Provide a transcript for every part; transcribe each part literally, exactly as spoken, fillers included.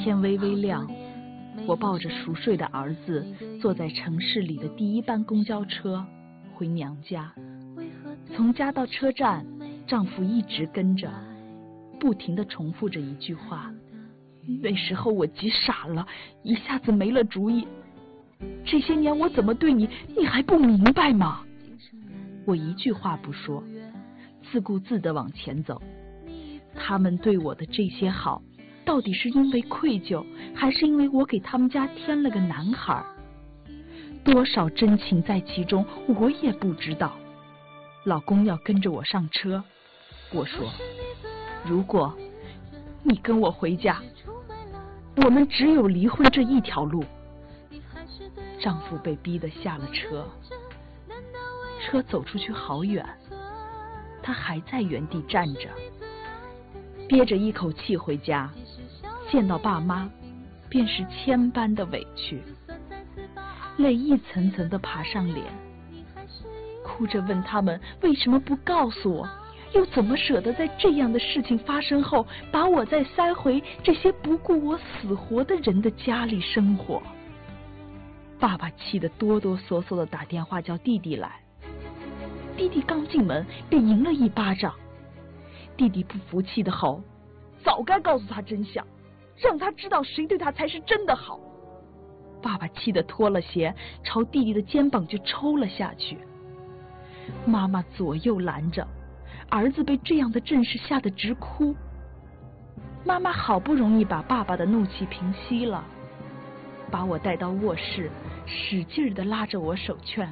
天微微亮，我抱着熟睡的儿子，坐在城市里的第一班公交车回娘家。从家到车站，丈夫一直跟着，不停地重复着一句话。那时候我急傻了，一下子没了主意。这些年我怎么对你，你还不明白吗？我一句话不说，自顾自地往前走。他们对我的这些好，到底是因为愧疚，还是因为我给他们家添了个男孩？多少真情在其中，我也不知道。老公要跟着我上车，我说，如果你跟我回家，我们只有离婚这一条路。丈夫被逼得下了车，车走出去好远，他还在原地站着，憋着一口气回家，见到爸妈便是千般的委屈，泪一层层地爬上脸，哭着问他们为什么不告诉我，又怎么舍得在这样的事情发生后，把我再塞回这些不顾我死活的人的家里生活。爸爸气得哆哆嗦嗦地打电话叫弟弟来，弟弟刚进门便迎了一巴掌。弟弟不服气地吼，早该告诉他真相，让他知道谁对他才是真的好。爸爸气得脱了鞋，朝弟弟的肩膀就抽了下去。妈妈左右拦着，儿子被这样的阵势吓得直哭。妈妈好不容易把爸爸的怒气平息了，把我带到卧室，使劲地拉着我手劝，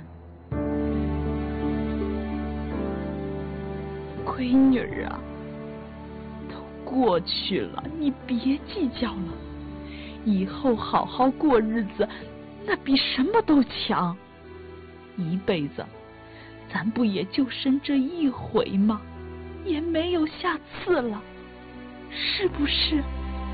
闺女儿啊，都过去了，你别计较了，以后好好过日子，那比什么都强。一辈子咱不也就生这一回吗？也没有下次了，是不是？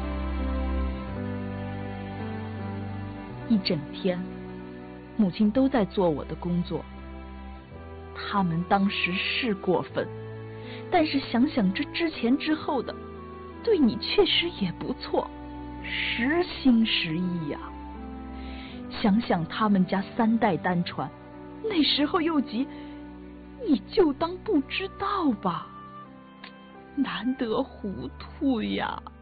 一整天，母亲都在做我的工作。他们当时是过分，但是想想这之前之后的，对你确实也不错，实心实意呀、啊。想想他们家三代单传，那时候又急，你就当不知道吧，难得糊涂呀。